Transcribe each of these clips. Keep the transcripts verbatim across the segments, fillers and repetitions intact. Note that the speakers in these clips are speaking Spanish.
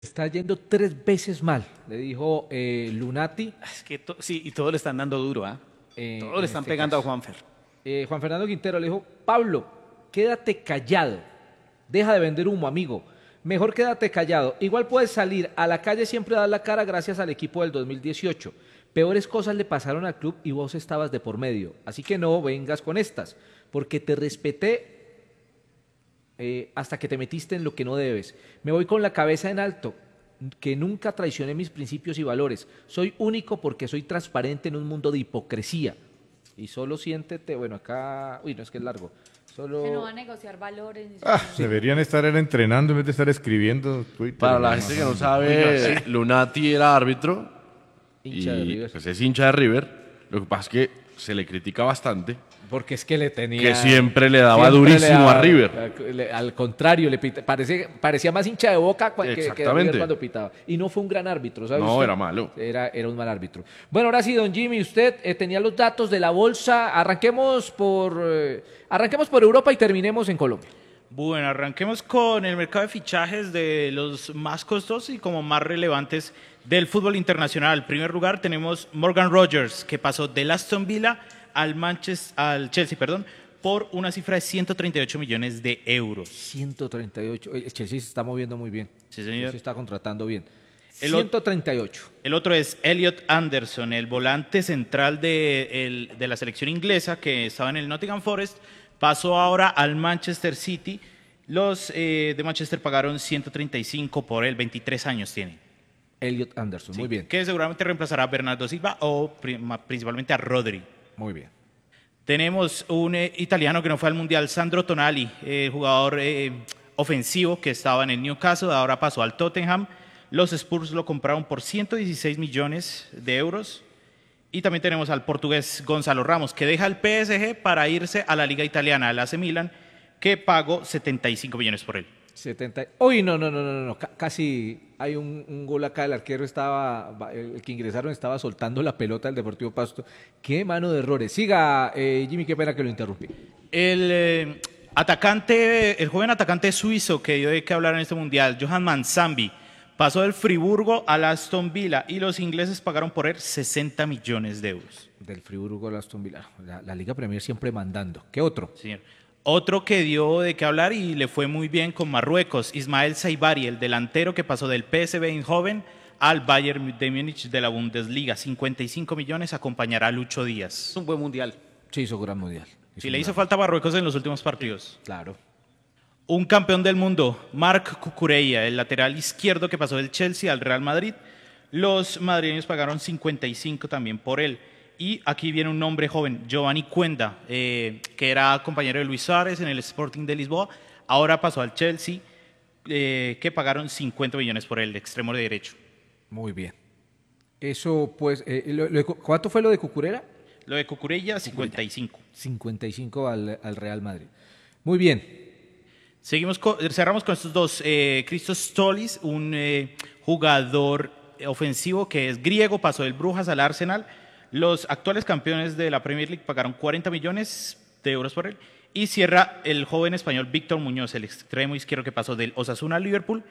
Está yendo tres veces mal, le dijo eh, Lunati. Es que to- sí, y todos le están dando duro, ¿ah? eh, Todos en le están este pegando a caso. Juanfer. Eh, Juan Fernando Quintero le dijo, Pablo, quédate callado, deja de vender humo, amigo. Mejor quédate callado. Igual puedes salir a la calle siempre a dar la cara gracias al equipo del dos mil dieciocho. Peores cosas le pasaron al club y vos estabas de por medio. Así que no vengas con estas, porque te respeté eh, hasta que te metiste en lo que no debes. Me voy con la cabeza en alto, que nunca traicioné mis principios y valores. Soy único porque soy transparente en un mundo de hipocresía. Y solo siéntete, bueno, acá, uy, no es que es largo. Solo... Que no va a negociar valores. Ni Ah, siquiera. deberían estar era entrenando en vez de estar escribiendo Twitter. Para la Más gente que o no menos. sabe, Lunati era árbitro Hincha de y River. pues es hincha de River. Lo que pasa es que se le critica bastante, Porque es que le tenía... que siempre le daba siempre le durísimo daba- a River. le- al contrario, le pita- parecía, parecía más hincha de Boca cua- que, que de Exactamente. River cuando pitaba. Y no fue un gran árbitro, ¿sabe No, usted? era malo. Era, era un mal árbitro. Bueno, ahora sí, don Jimmy, usted eh, tenía los datos de la bolsa. Arranquemos por, eh, arranquemos por Europa y terminemos en Colombia. Bueno, arranquemos con el mercado de fichajes de los más costosos y como más relevantes del fútbol internacional. En primer lugar tenemos Morgan Rogers, que pasó del Aston Villa al Manchester, al Chelsea, perdón, por una cifra de ciento treinta y ocho millones de euros. ciento treinta y ocho. Oye, Chelsea se está moviendo muy bien. Sí, señor. Chelsea está contratando bien. El ot- ciento treinta y ocho. El otro es Elliot Anderson, el volante central de, el- de la selección inglesa que estaba en el Nottingham Forest, pasó ahora al Manchester City. Los eh, de Manchester pagaron ciento treinta y cinco por él, veintitrés años tiene. Elliot Anderson, muy bien. Que seguramente reemplazará a Bernardo Silva o pri- ma- principalmente a Rodri. Muy bien. Tenemos un eh, italiano que no fue al Mundial, Sandro Tonali, eh, jugador eh, ofensivo que estaba en el Newcastle, ahora pasó al Tottenham. Los Spurs lo compraron por ciento dieciséis millones de euros. Y también tenemos al portugués Gonzalo Ramos, que deja el P S G para irse a la Liga Italiana, al A C Milan, que pagó setenta y cinco millones por él. setenta. Uy, no, no, no, no, no, ca- casi hay un, un gol acá, el arquero estaba, va- el que ingresaron estaba soltando la pelota del Deportivo Pasto. Qué mano de errores. Siga, eh, Jimmy, qué pena que lo interrumpí. El eh, atacante, el joven atacante suizo que dio de qué hablar en este mundial, Johan Manzambi, pasó del Friburgo al Aston Villa y los ingleses pagaron por él sesenta millones de euros. Del Friburgo al Aston Villa. La, la Liga Premier siempre mandando. ¿Qué otro? Señor. Otro que dio de qué hablar y le fue muy bien con Marruecos, Ismael Saibari, el delantero que pasó del P S V Eindhoven al Bayern de Múnich de la Bundesliga, cincuenta y cinco millones, acompañará a Lucho Díaz. Es un buen mundial. Sí, hizo gran mundial. Si le hizo falta a Marruecos en los últimos partidos. Claro. Un campeón del mundo, Marc Cucurella, el lateral izquierdo que pasó del Chelsea al Real Madrid. Los madrileños pagaron cincuenta y cinco también por él. Y aquí viene un nombre joven, Giovanni Cuenda, eh, que era compañero de Luis Suárez en el Sporting de Lisboa. Ahora pasó al Chelsea, eh, que pagaron cincuenta millones por él, de extremo derecho. Muy bien. Eso, pues, eh, lo- lo- ¿cuánto fue lo de Cucurella? Lo de Cucurella, cincuenta y cinco. cincuenta y cinco al, al Real Madrid. Muy bien. Seguimos con- cerramos con estos dos. Eh, Christos Stolis, un eh, jugador ofensivo que es griego, pasó del Brujas al Arsenal. Los actuales campeones de la Premier League pagaron cuarenta millones de euros por él. Y cierra el joven español Víctor Muñoz, el extremo izquierdo que pasó del Osasuna al Liverpool,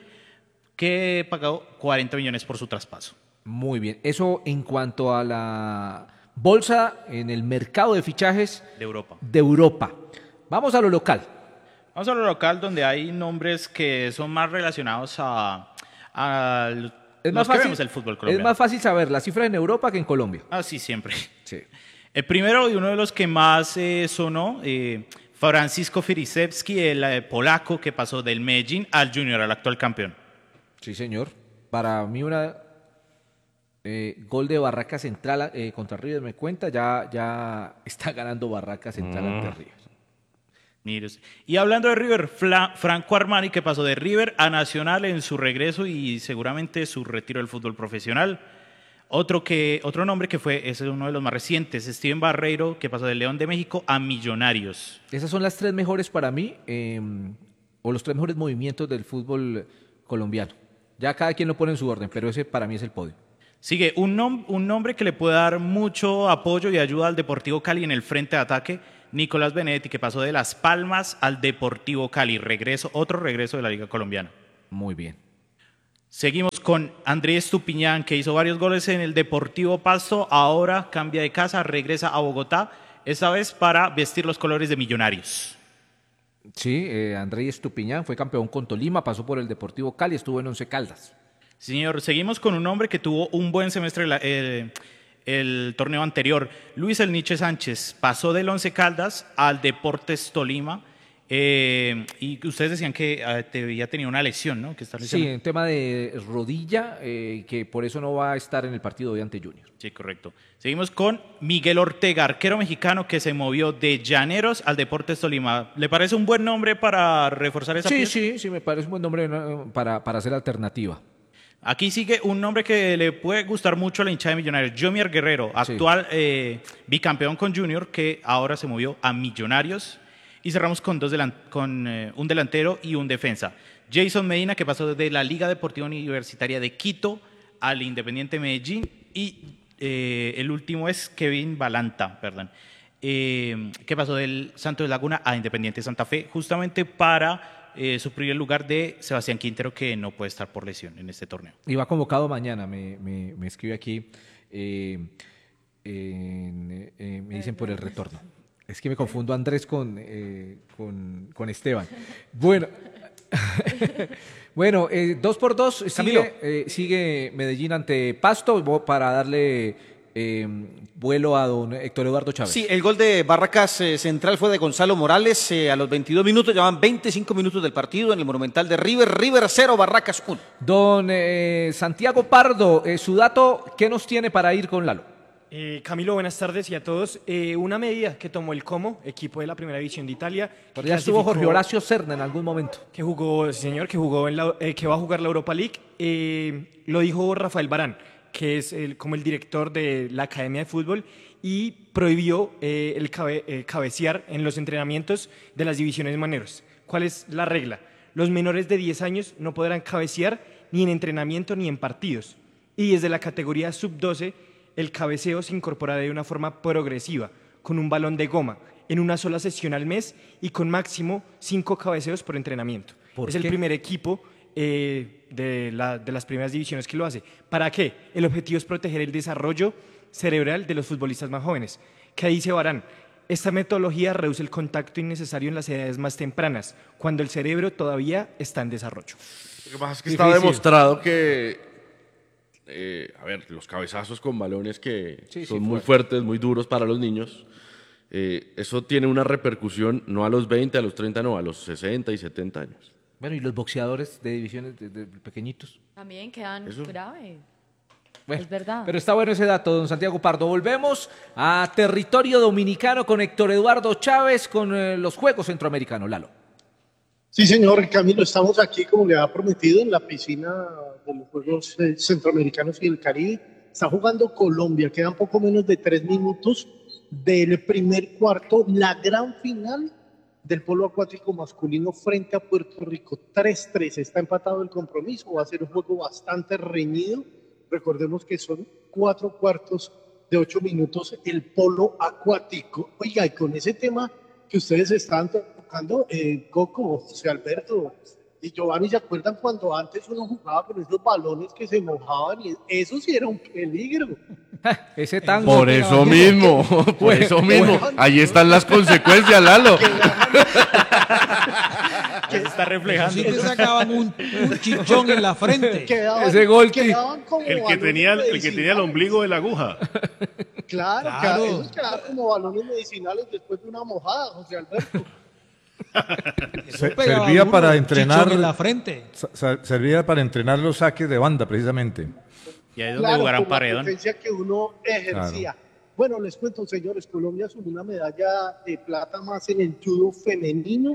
que pagó cuarenta millones por su traspaso. Muy bien. Eso en cuanto a la bolsa en el mercado de fichajes De Europa. de Europa. Vamos a lo local. Vamos a lo local, donde hay nombres que son más relacionados a, a Es los más, que fácil, vemos el fútbol es colombiano. más fácil saber las cifras en Europa que en Colombia. Ah, sí, siempre. Sí. El primero y uno de los que más eh, sonó, eh, Francisco Firisevski, el eh, polaco que pasó del Medellín al Junior, al actual campeón. Sí, señor. Para mí una eh, gol de Barraca Central eh, contra River me cuenta, ya, ya está ganando Barraca Central ante River. Mire usted. Y hablando de River, Fla- Franco Armani, que pasó de River a Nacional en su regreso y seguramente su retiro del fútbol profesional. Otro, que, otro nombre que fue, es uno de los más recientes, Steven Barreiro, que pasó de León de México a Millonarios. Esas son las tres mejores para mí, eh, o los tres mejores movimientos del fútbol colombiano. Ya cada quien lo pone en su orden, pero ese para mí es el podio. Sigue un, nom- un nombre que le puede dar mucho apoyo y ayuda al Deportivo Cali en el frente de ataque, Nicolás Benedetti, que pasó de Las Palmas al Deportivo Cali. Regreso, otro regreso de la Liga Colombiana. Muy bien. Seguimos con Andrés Estupiñán, que hizo varios goles en el Deportivo Pasto, ahora cambia de casa, regresa a Bogotá, esta vez para vestir los colores de Millonarios. Sí, eh, Andrés Estupiñán fue campeón con Tolima, pasó por el Deportivo Cali, estuvo en Once Caldas. Señor, seguimos con un hombre que tuvo un buen semestre el, el, el torneo anterior. Luis El Niche Sánchez pasó del Once Caldas al Deportes Tolima. Eh, y ustedes decían que eh, te había tenido una lesión, ¿no? Que está Sí, en tema de rodilla, eh, que por eso no va a estar en el partido de ante Junior. Sí, correcto. Seguimos con Miguel Ortega, arquero mexicano que se movió de Llaneros al Deportes Tolima. ¿Le parece un buen nombre para reforzar esa Sí, pieza? sí, sí, me parece un buen nombre ¿no? para, para hacer alternativa. Aquí sigue un nombre que le puede gustar mucho a la hinchada de Millonarios, Jomier Guerrero, actual sí. eh, bicampeón con Junior, que ahora se movió a Millonarios. Y cerramos con, dos delan con eh, un delantero y un defensa. Jason Medina, que pasó desde la Liga Deportiva Universitaria de Quito al Independiente Medellín. Y eh, el último es Kevin Balanta, perdón, eh, que pasó del Santos de Laguna a Independiente Santa Fe, justamente para eh, suplir el lugar de Sebastián Quintero, que no puede estar por lesión en este torneo. Y va convocado mañana, me, me, me escribe aquí, eh, en, eh, me dicen por el retorno. Es que me confundo Andrés con, eh, con, con Esteban. Bueno, bueno eh, dos por dos sigue, eh, sigue Medellín ante Pasto para darle eh, vuelo a don Héctor Eduardo Chávez. Sí, el gol de Barracas eh, Central fue de Gonzalo Morales eh, a los veintidós minutos, llevaban veinticinco minutos del partido en el Monumental de River, River cero, Barracas uno. Don eh, Santiago Pardo, eh, su dato, ¿qué nos tiene para ir con Lalo? Eh, Camilo, buenas tardes y a todos. Eh, una medida que tomó el Como, equipo de la Primera División de Italia. Por allá estuvo Jorge Horacio Serna en algún momento. Que jugó, señor, que jugó en la, eh, que va a jugar la Europa League. Eh, lo dijo Rafael Barán, que es el, como el director de la Academia de Fútbol, y prohibió eh, el cabe, eh, cabecear en los entrenamientos de las divisiones menores. ¿Cuál es la regla? Los menores de diez años no podrán cabecear ni en entrenamiento ni en partidos. Y desde la categoría sub doce, el cabeceo se incorpora de una forma progresiva, con un balón de goma, en una sola sesión al mes y con máximo cinco cabeceos por entrenamiento. Es el primer equipo eh, de, la, de las primeras divisiones que lo hace. ¿Para qué? El objetivo es proteger el desarrollo cerebral de los futbolistas más jóvenes. ¿Qué dice Barán? Esta metodología reduce el contacto innecesario en las edades más tempranas, cuando el cerebro todavía está en desarrollo. Lo que pasa es que está demostrado que Eh, a ver, los cabezazos con balones que sí, son sí, muy fuertes, muy duros para los niños, eh, eso tiene una repercusión no a los veinte, a los treinta, no, a los sesenta y setenta años. Bueno, ¿y los boxeadores de divisiones de, de pequeñitos? También quedan eso graves. Bueno, es verdad. Pero está bueno ese dato, don Santiago Pardo. Volvemos a territorio dominicano con Héctor Eduardo Chávez con eh, los Juegos Centroamericanos. Lalo. Sí, señor Camilo, estamos aquí, como le había prometido, en la piscina de los Juegos Centroamericanos y del Caribe. Está jugando Colombia, quedan poco menos de tres minutos del primer cuarto, la gran final del polo acuático masculino frente a Puerto Rico. tres tres, está empatado el compromiso, va a ser un juego bastante reñido. Recordemos que son cuatro cuartos de ocho minutos el polo acuático. Oiga, y con ese tema que ustedes estaban tocando, eh, Coco, José Alberto y Giovanni, ¿se acuerdan cuando antes uno jugaba con esos balones que se mojaban? Y eso sí era un peligro. Ese tango. Por eso mismo, por eso mismo. Ahí están las consecuencias, Lalo. Que se está reflejando. Sí, te sacaban un, un chichón en la frente. Quedaban, ese gol que el que tenía el que tenía el ombligo de la aguja. Claro, claro. Esos quedaban como balones medicinales después de una mojada, José Alberto. Se, servía para entrenar en la frente. Servía para entrenar los saques de banda, precisamente. Y ahí es donde claro, jugarán por paredón. La potencia que uno ejercía. Claro. Bueno, les cuento, señores, Colombia sumó una medalla de plata más en el judo femenino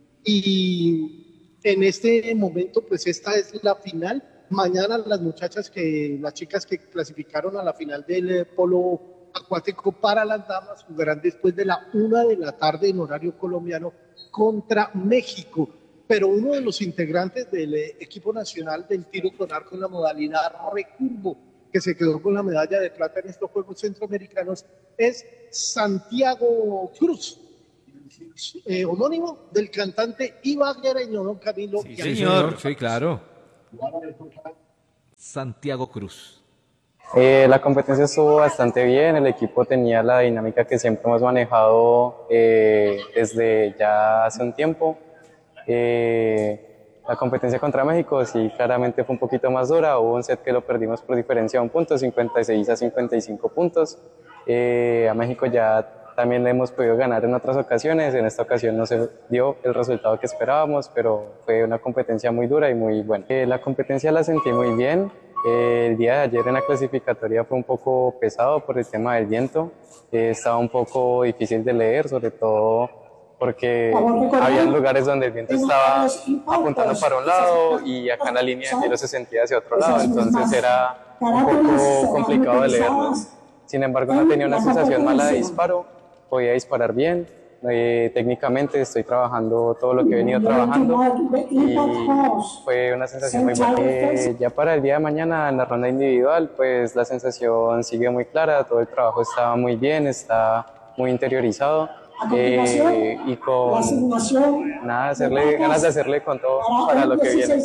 y en este momento, pues esta es la final. Mañana las muchachas que, las chicas que clasificaron a la final del polo acuático para las damas jugarán después de la una de la tarde en horario colombiano contra México. Pero uno de los integrantes del equipo nacional del tiro con arco en la modalidad recurvo, que se quedó con la medalla de plata en estos Juegos Centroamericanos, es Santiago Cruz, eh, homónimo del cantante ibaguereño, don Camilo. Sí, señor. Sí, claro. Santiago Cruz. Eh, la competencia estuvo bastante bien, el equipo tenía la dinámica que siempre hemos manejado eh, desde ya hace un tiempo. Eh, la competencia contra México sí claramente fue un poquito más dura, hubo un set que lo perdimos por diferencia de un punto, cincuenta y seis a cincuenta y cinco puntos. Eh, a México ya también le hemos podido ganar en otras ocasiones, en esta ocasión no se dio el resultado que esperábamos, pero fue una competencia muy dura y muy buena. Eh, la competencia la sentí muy bien. Eh, el día de ayer en la clasificatoria fue un poco pesado por el tema del viento, eh, estaba un poco difícil de leer, sobre todo porque había lugares donde el viento estaba apuntando para un lado y acá en la línea de tiro se sentía hacia otro lado, entonces era un poco complicado de leerlos. Sin embargo, no tenía una sensación mala de disparo, podía disparar bien. Eh, técnicamente estoy trabajando todo lo que he venido trabajando y fue una sensación muy buena. Eh, ya para el día de mañana en la ronda individual, pues la sensación sigue muy clara, todo el trabajo está muy bien, está muy interiorizado eh, y con nada, hacerle, ganas de hacerle con todo para lo que viene.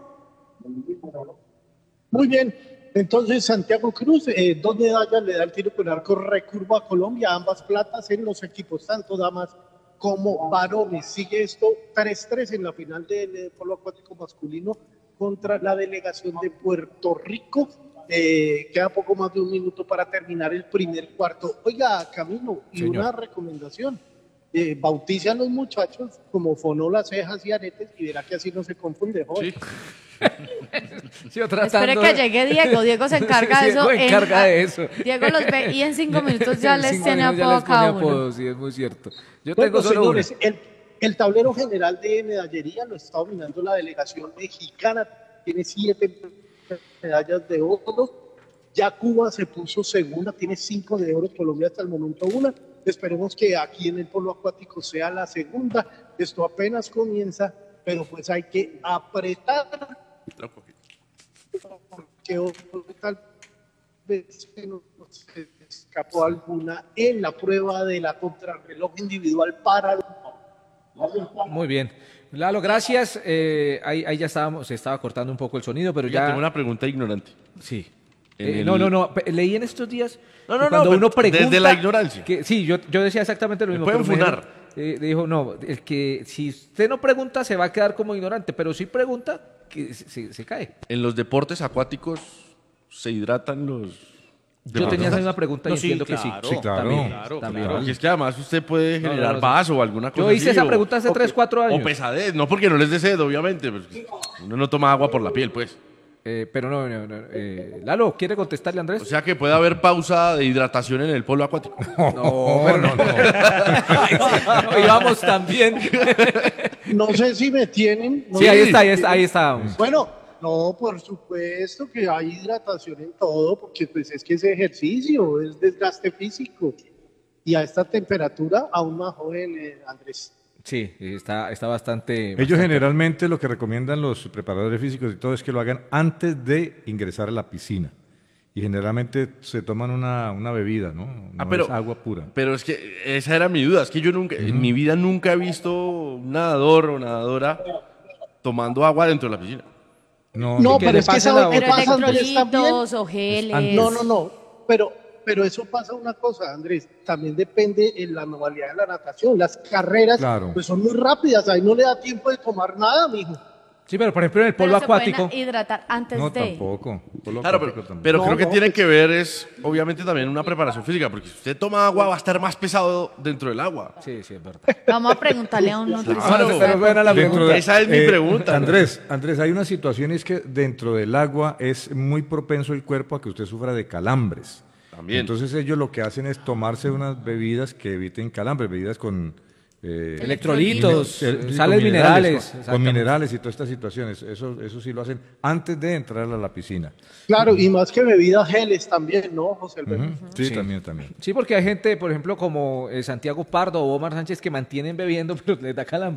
Muy bien. Entonces, Santiago Cruz, eh, dos medallas le da el tiro con arco recurvo a Colombia, ambas platas en los equipos, tanto damas como varones. Sigue esto tres tres en la final del polo acuático masculino contra la delegación de Puerto Rico. Eh, queda poco más de un minuto para terminar el primer cuarto. Oiga, Camilo, y Señor. Una recomendación. Eh, bautice a los muchachos como Fonola, Cejas y Aretes y verá que así no se confunde, joven. Sí. Sí, Espere que llegue Diego, Diego se encarga sí, de eso. Se encarga en, de eso. Diego los ve y en cinco minutos ya les tiene apodo a cada uno. Sí, es muy cierto. Yo bueno, tengo solo señores, el, el tablero general de medallería lo está dominando la delegación mexicana, tiene siete medallas de oro. Ya Cuba se puso segunda, tiene cinco de oro, Colombia hasta el momento una. Esperemos que aquí en el polo acuático sea la segunda. Esto apenas comienza, pero pues hay que apretar. Porque hoy tal vez se nos escapó alguna en la prueba de la contrarreloj individual para... Muy bien. Lalo, gracias. Eh, ahí, ahí ya estábamos, se estaba cortando un poco el sonido, pero Oiga, ya... tengo una pregunta ignorante. Sí. Eh, el... No, no, no. Leí en estos días. No, no, cuando no. Uno pregunta, desde la ignorancia. Que, sí, yo, yo decía exactamente lo mismo. Me pueden pero me funar. dijo, eh, dijo, no, el que si usted no pregunta se va a quedar como ignorante, pero si pregunta, que se, se, se cae. En los deportes acuáticos se hidratan los... Yo tenía esa misma pregunta y no, sí, entiendo claro, que sí. sí, claro. También, claro, también. claro. Porque es que además usted puede generar No, no, no, vaso o alguna cosa Yo hice así, esa o- pregunta hace tres, cuatro años. O pesadez, no porque no les dé sed, obviamente. Pues, uno no toma agua por la piel, pues. Eh, pero no, no, no. Eh, Lalo, ¿quiere contestarle a Andrés? O sea que puede haber pausa de hidratación en el polo acuático. No, pero no, no. no íbamos también. No sé si me tienen. No Sí, sé ahí si está, ahí me está, ahí tienen. está. Bueno, no, por supuesto que hay hidratación en todo, porque pues es que ese ejercicio es desgaste físico. Y a esta temperatura, aún más joven, eh, Andrés. Sí, está, está bastante... Ellos bastante- generalmente lo que recomiendan los preparadores físicos y todo es que lo hagan antes de ingresar a la piscina. Y generalmente se toman una, una bebida, ¿no? No Ah, pero- es agua pura. Pero es que esa era mi duda. Es que yo nunca, en mi vida nunca he visto un nadador o nadadora tomando agua dentro de la piscina. No, No, que pero le es que pasen ¿sabe la qué Pero pasa, Andrés, también? electrolitos o geles. No, no, no, pero, pero eso pasa una cosa, Andrés, también depende en la modalidad de la natación. Las carreras Claro. pues son muy rápidas, ahí no le da tiempo de tomar nada, mijo. Sí, pero por ejemplo en el Pero polo se pueden acuático... hidratar antes no de. tampoco. Polo Claro, acuático pero, tampoco. pero No, creo que no, tiene pues- que ver es, obviamente, también una preparación física, porque si usted toma agua va a estar más pesado dentro del agua. Sí, sí, es verdad. Vamos a preguntarle a un nutricionista. Claro, pero buena la Dentro pregunta. de- Esa es mi pregunta. Andrés, Andrés, hay una situación y es que dentro del agua es muy propenso el cuerpo a que usted sufra de calambres. También. Entonces ellos lo que hacen es tomarse unas bebidas que eviten calambres, bebidas con... eh, Electrolitos, eh, eh, con sales minerales. Con, con exactamente. minerales y todas estas situaciones. Eso, eso sí lo hacen antes de entrar a la piscina. Claro, y más que bebidas geles también, ¿no, José Alberto? Ujú. Sí, también, también. Sí, porque hay gente, por ejemplo, como eh, Santiago Pardo o Omar Sánchez que mantienen bebiendo, pero les da calambre.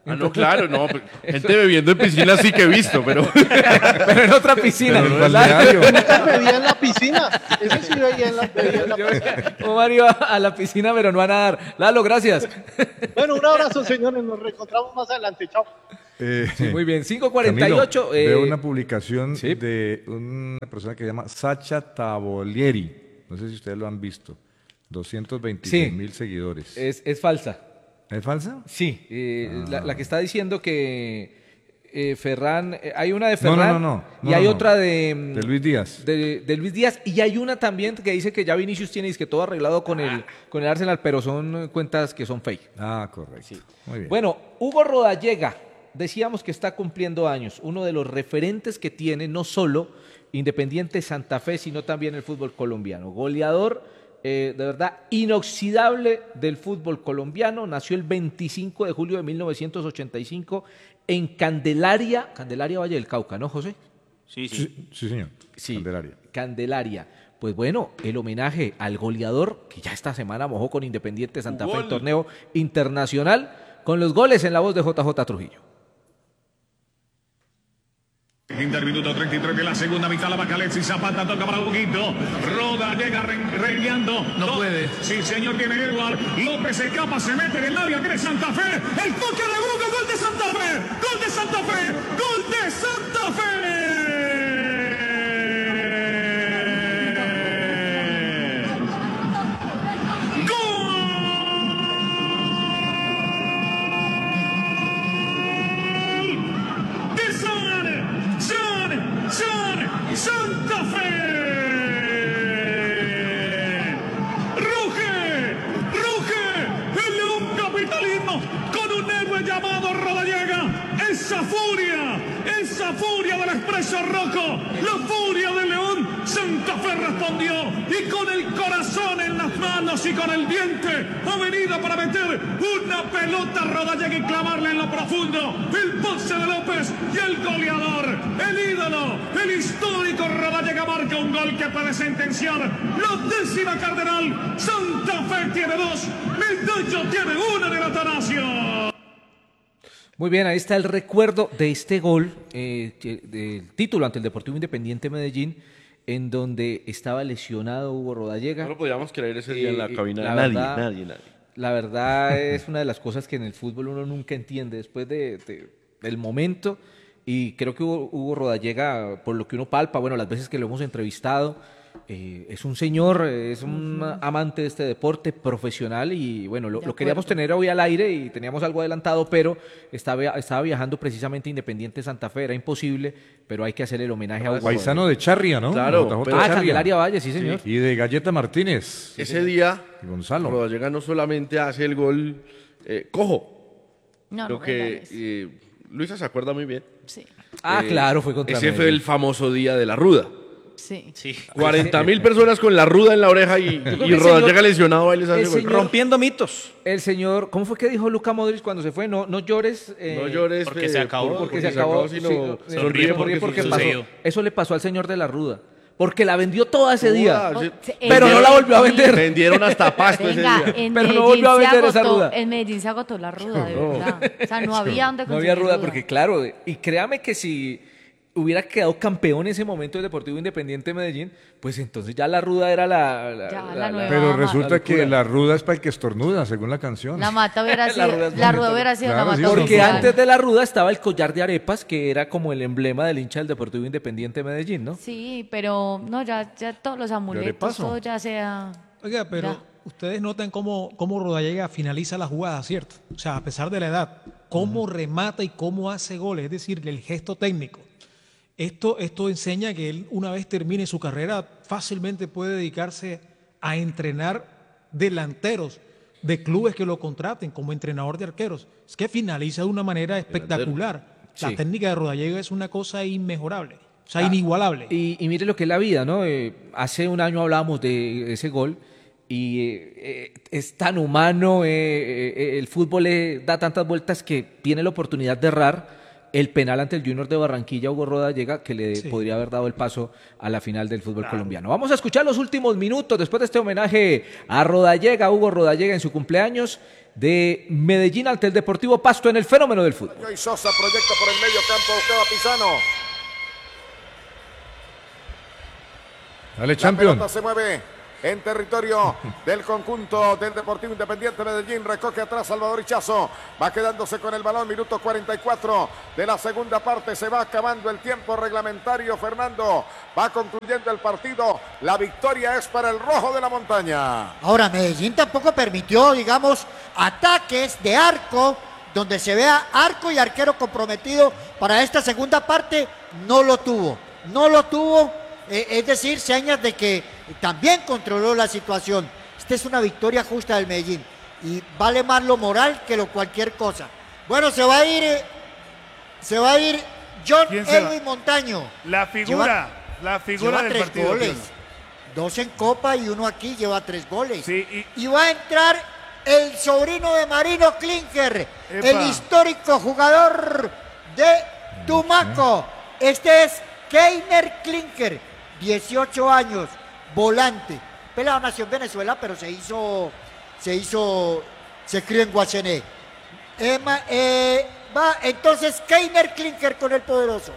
Ah, no, claro, no. Gente bebiendo en piscina sí que he visto, pero... Pero en otra piscina. Pero en balneario. Nunca bebía en la piscina. Eso sí veía en la, bebía en la piscina. Omar iba a la piscina, pero no a nadar. Lalo, gracias. Bueno, un abrazo, señores. Nos reencontramos más adelante. Chao. Eh, Sí, muy bien. cinco cuarenta y ocho. Camilo, eh, veo una publicación sí. de una persona que se llama Sacha Tavolieri. No sé si ustedes lo han visto. doscientos veintiséis Sí. mil seguidores. es, es falsa. ¿Es falsa? Sí. eh, Ah. la, la que está diciendo que eh, Ferran. eh, hay una de No, no, Ferran. no, no, no, y hay no, otra de. mm, De Luis Díaz. De, de Luis Díaz. Y hay una también que dice que ya Vinicius tiene que todo arreglado con el, con el Arsenal, pero son eh, cuentas que son fake. Ah, correcto. Muy bien. Bueno, Hugo Rodallega, decíamos que está cumpliendo años, uno de los referentes que tiene no solo Independiente Santa Fe, sino también el fútbol colombiano. Goleador, eh, de verdad, inoxidable del fútbol colombiano. Nació el veinticinco de julio de mil novecientos ochenta y cinco en Candelaria, Candelaria Valle del Cauca, ¿no, José? Sí, sí. Sí, sí, señor. Sí, Candelaria. Candelaria. Pues bueno, el homenaje al goleador que ya esta semana mojó con Independiente Santa Fe, el torneo internacional, con los goles en la voz de J J Trujillo. Quinta minuto treinta y tres de la segunda mitad, la va Calexi, Zapata toca para un poquito, Roda llega regueando, no puede, sí señor, tiene Edward, López se escapa, se mete en el área, tiene Santa Fe, el toque de Hugo, gol de Santa Fe, gol de Santa Fe, gol de Santa Fe. Santa Fe. Ruge, ruge el León Capitalismo con un héroe llamado Rodallega. Esa furia, esa furia del Expreso Rojo, la furia del León. Santa Fe respondió y con el corazón en las manos y con el diente ha venido para meter una pelota a Rodallega y clavarla en lo profundo. El pase de López y el goleador, el ídolo, el histórico Rodallega marca un gol que puede sentenciar la décima Cardenal. Santa Fe tiene dos, Medallo tiene una de Atanasio. Muy bien, ahí está el recuerdo de este gol, eh, que- del título ante el Deportivo Independiente Medellín, en donde estaba lesionado Hugo Rodallega. No lo podíamos creer ese día en la Eh, cabina. la nadie, verdad- nadie, nadie. La verdad es una de las cosas que en el fútbol uno nunca entiende después de, de- del momento. Y creo que Hugo, Hugo Rodallega, por lo que uno palpa, bueno, las veces que lo hemos entrevistado, eh, es un señor, es un amante de este deporte profesional y bueno, lo, De lo queríamos acuerdo. tener hoy al aire y teníamos algo adelantado, pero estaba, estaba viajando precisamente a Independiente Santa Fe, era imposible, pero hay que hacer el homenaje a Hugo Paisano Rodallega. de Charria, ¿no? Claro, J J pero- Ah, Charria. Candelaria Valle, sí señor. Y de Galleta Martínez. Ese día, Y Gonzalo. Rodallega no solamente hace el gol eh, cojo, No, lo no, que Melgares. eh, Luisa se acuerda muy bien. Sí, Ah, Eh, claro, fue contra Ese fue Medellín. el famoso día de la ruda. sí. Sí. cuarenta mil personas con la ruda en la oreja y, creo que y el Rodallega señor- lesionado ahí les hace el gol. señor- Rompiendo mitos. El señor, ¿cómo fue que dijo Luka Modric cuando se fue? No, no llores. eh, No llores porque eh, se acabó, por- porque, se acabó. sino sí, sonríe sonríe porque, porque sucedió. pasó. sucedió. Eso le pasó al señor de la Ruda. Porque la vendió toda ese día. Toda, sí. Sí, Pero en no la volvió a Medellín- vender. Vendieron hasta pasto ese Venga, día. en Pero no Medellín volvió a se vender esa agotó- ruda. En Medellín se agotó la ruda, de No. verdad. O sea, no había donde No había conseguir ruda porque, claro, y créame que si hubiera quedado campeón en ese momento el Deportivo Independiente de Medellín, pues entonces ya la ruda era la... la- Ya, la- la nueva. Pero Ah, resulta la que locura. la ruda es para el que estornuda, según la canción. La mata hubiera La sido, ruda es la bonita. ruda hubiera sido Claro, la sí, mata Porque oficial. antes de la ruda estaba el collar de arepas, que era como el emblema del hincha del Deportivo Independiente de Medellín, ¿no? Sí, pero no, ya, ya todos los amuletos, arepazo. todo ya sea... Oiga, pero Ya. ustedes notan cómo, cómo Rodallega finaliza la jugada, ¿cierto? O sea, a pesar de la edad, cómo remata y cómo hace goles, es decir, el gesto técnico. Esto, esto enseña que él, una vez termine su carrera, fácilmente puede dedicarse a entrenar delanteros de clubes que lo contraten como entrenador de arqueros. Es que finaliza de una manera espectacular. La Sí. técnica de Rodallega es una cosa inmejorable, o sea, Ah, inigualable. Y, y mire lo que es la vida, ¿no? Eh, hace un año hablábamos de ese gol y eh, eh, es tan humano, eh, eh, el fútbol eh, da tantas vueltas que tiene la oportunidad de errar, el penal ante el Junior de Barranquilla, Hugo Rodallega, que le Sí. podría haber dado el paso a la final del fútbol colombiano. Vamos a escuchar los últimos minutos después de este homenaje a Rodallega, Hugo Rodallega en su cumpleaños, de Medellín ante el Deportivo Pasto en el fenómeno del fútbol. Y Sosa proyecta por el medio campo, buscaba Pisano. Dale, La champion. pelota se mueve en territorio del conjunto del Deportivo Independiente Medellín. Recoge atrás Salvador Ichazo. Va quedándose con el balón. Minuto cuarenta y cuatro de la segunda parte. Se va acabando el tiempo reglamentario. Fernando va concluyendo el partido. La victoria es para el Rojo de la Montaña. Ahora, Medellín tampoco permitió, digamos, ataques de arco, donde se vea arco y arquero comprometido. Para esta segunda parte no lo tuvo. No lo tuvo. Eh, es decir, señas de que también controló la situación. Esta es una victoria justa del Medellín y vale más lo moral que lo cualquier cosa. Bueno, se va a ir, eh, se va a ir John ¿Quién se va? Elwin Montaño. La figura, Lleva- la figura lleva del tres partido. goles, Piola. dos en Copa y uno aquí, lleva tres goles. Sí, y... va a entrar el sobrino de Marino Klinker, Epa. el histórico jugador de Tumaco. Este es Keiner Klinker, dieciocho años, volante. Pelado nació en Venezuela, pero se hizo, se hizo, se crió en Guachené. Emma, eh, va entonces Keiner Klinker con el poderoso.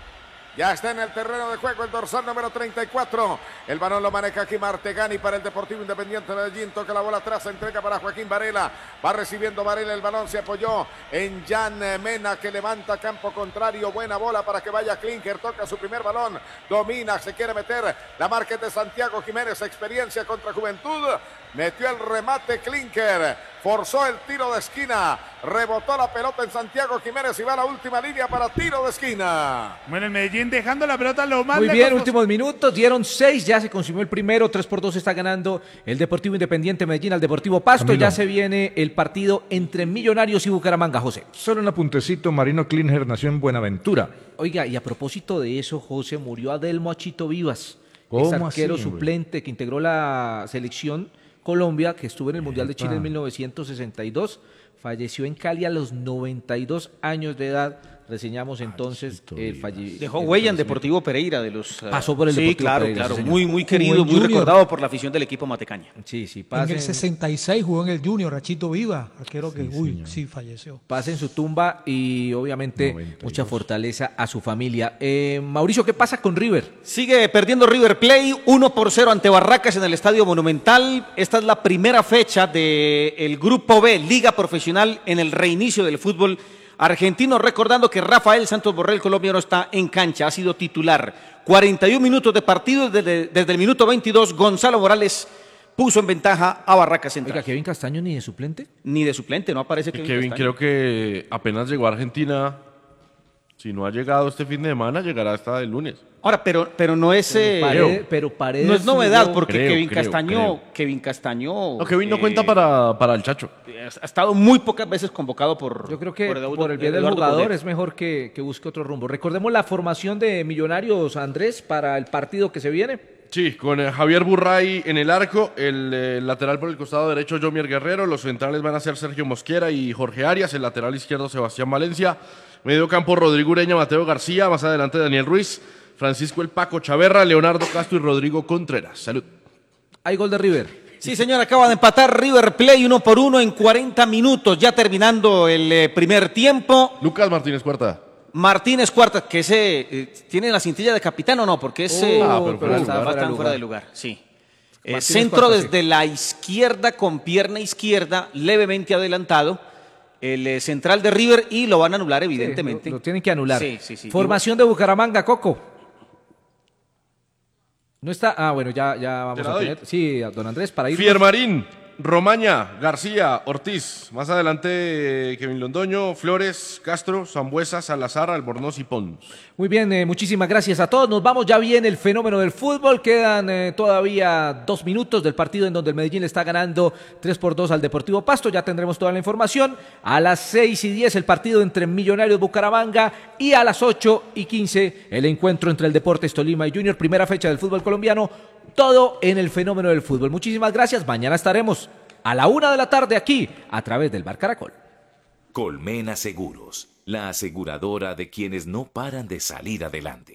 Ya está en el terreno de juego el dorsal número treinta y cuatro. El balón lo maneja aquí Martegani para el Deportivo Independiente Medellín. Toca la bola atrás, entrega para Joaquín Varela. Va recibiendo Varela el balón, se apoyó en Jan Mena que levanta campo contrario. Buena bola para que vaya Klinker. Toca su primer balón, domina, se quiere meter. La marca es de Santiago Jiménez, experiencia contra Juventud. Metió el remate Klinker, forzó el tiro de esquina, rebotó la pelota en Santiago Jiménez y va a la última línea para tiro de esquina. Bueno, el Medellín dejando la pelota lo más Muy lejos bien, pos- últimos minutos, dieron seis, ya se consumió el primero, tres por dos está ganando el Deportivo Independiente Medellín al Deportivo Pasto, Camilo. ya se viene el partido entre Millonarios y Bucaramanga, José. Solo un apuntecito, Marino Klinker nació en Buenaventura. Oiga, y a propósito de eso, José, murió Adelmo Achito Vivas, ¿Cómo ex arquero así, hombre? suplente que integró la selección Colombia, que estuvo en el Mundial de Chile en mil novecientos sesenta y dos, falleció en Cali a los noventa y dos años de edad. Reseñamos entonces el fallecimiento. Dejó huella en Deportivo Pereira de los. eh, Pasó por el sí, Deportivo claro, Pereira, claro, sí, señor. muy, muy Jugó querido, en muy Junior. recordado por la afición del equipo Matecaña. Sí, sí, En pasen, el sesenta y seis jugó en el Junior, Rachito Viva, arquero que, uy, sí, falleció. pasen su tumba y obviamente mucha fortaleza a su familia. Eh, Mauricio, ¿qué pasa con River? Sigue perdiendo River Play, uno por cero ante Barracas en el Estadio Monumental. Esta es la primera fecha del Grupo B, Liga Profesional, en el reinicio del fútbol argentino. Recordando que Rafael Santos Borrell, colombiano, está en cancha, ha sido titular. cuarenta y un minutos de partido, desde, desde el minuto veintidós, Gonzalo Morales puso en ventaja a Barracas Central. Oiga, ¿Kevin Castaño ni de suplente? Ni de suplente, no aparece Y Kevin, Kevin Castaño. creo que apenas llegó a Argentina. Si no ha llegado este fin de semana, llegará hasta el lunes. Ahora, pero, pero no es, eh, Paredes- pero Paredes no es novedad, jugó- porque Creo, Kevin creo, Castaño, creo. Kevin Castaño, No, Kevin no eh, cuenta para, para el Chacho. ha estado muy pocas veces convocado por. Yo creo que por, Eduardo- el bien del Eduardo jugador Bodet. es mejor que, que busque otro rumbo. Recordemos la formación de Millonarios, Andrés, para el partido que se viene. Sí, con eh, Javier Burray en el arco, el eh, lateral por el costado derecho Jomier Guerrero, los centrales van a ser Sergio Mosquera y Jorge Arias, el lateral izquierdo Sebastián Valencia, medio campo Rodrigo Ureña, Mateo García, más adelante Daniel Ruiz, Francisco El Paco Chaverra, Leonardo Castro y Rodrigo Contreras. Salud. Hay gol de River. Sí, señor, acaba de empatar River Play uno por uno en cuarenta minutos, ya terminando el eh, primer tiempo. Lucas Martínez Cuarta. Martínez Cuarta, que ese eh, tiene la cintilla de capitán o no, porque ese Oh, ah, pero fuera de está lugar. bastante fuera de lugar, sí. Eh, Martínez centro Cuarta, desde la izquierda con pierna izquierda, levemente adelantado, el eh, central de River, y lo van a anular evidentemente. Lo, lo tienen que anular. Sí, sí, sí. Formación de Bucaramanga, Coco. No está. Ah, bueno, ya, ya vamos Te la a doy. tener. Sí, don Andrés, para ir. Fiermarín, Romaña, García, Ortiz, más adelante eh, Kevin Londoño, Flores, Castro, Zambuesa, Salazar, Albornoz y Pons. Muy bien, eh, muchísimas gracias a todos. Nos vamos, ya viene el fenómeno del fútbol. Quedan eh, todavía dos minutos del partido en donde el Medellín le está ganando tres por dos al Deportivo Pasto. Ya tendremos toda la información. A las seis y diez el partido entre Millonarios Bucaramanga y a las ocho y quince el encuentro entre el Deportes Tolima y Junior. Primera fecha del fútbol colombiano. Todo en el fenómeno del fútbol. Muchísimas gracias. Mañana estaremos a la una de la tarde aquí a través del Bar Caracol. Colmena Seguros, la aseguradora de quienes no paran de salir adelante.